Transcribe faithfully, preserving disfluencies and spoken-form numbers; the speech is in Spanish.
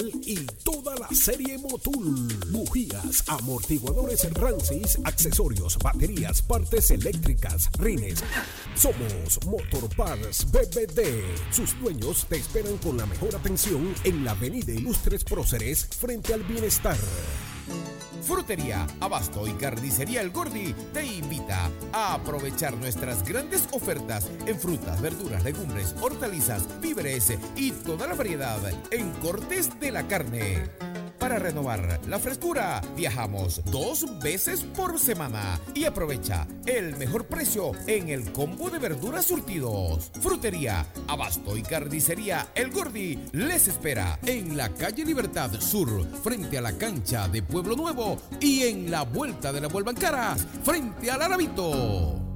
y toda la serie Motul. Bujías, amortiguadores Rancis, accesorios, baterías, partes eléctricas, rines. Somos Motorparts B B D. Sus dueños te esperan con la mejor atención en la avenida Ilustres Próceres frente al Bienestar. Frutería, Abasto y Carnicería El Gordi te invita a aprovechar nuestras grandes ofertas en frutas, verduras, legumbres, hortalizas, víveres y toda la variedad en cortes de la carne. Para renovar la frescura, viajamos dos veces por semana y aprovecha el mejor precio en el combo de verduras surtidos. Frutería, Abasto y Carnicería El Gordi les espera en la calle Libertad Sur, frente a la cancha de Pueblo Nuevo y en la vuelta de la Vuelvan Caras, frente al Arabito.